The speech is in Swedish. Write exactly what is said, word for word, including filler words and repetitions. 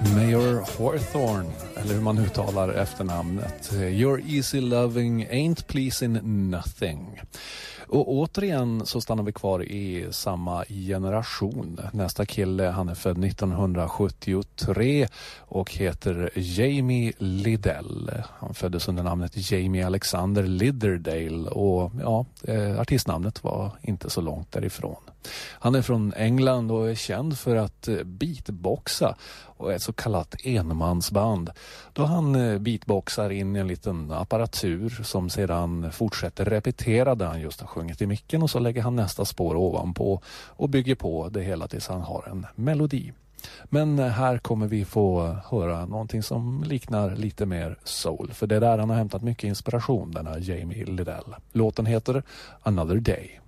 Mayor Hawthorne, eller hur man uttalar efternamnet. You're easy loving, ain't pleasing nothing. Och återigen så stannar vi kvar i samma generation. Nästa kille, han är född nittonhundrasjuttiotre och heter Jamie Lidell. Han föddes under namnet Jamie Alexander Lidderdale och ja, eh, artistnamnet var inte så långt därifrån. Han är från England och är känd för att beatboxa och ett så kallat enmansband. Då han beatboxar in i en liten apparatur som sedan fortsätter repetera där han just har sjungit i micken och så lägger han nästa spår ovanpå och bygger på det hela tills han har en melodi. Men här kommer vi få höra någonting som liknar lite mer soul. För det är där han har hämtat mycket inspiration, den här Jamie Lidell. Låten heter Another Day.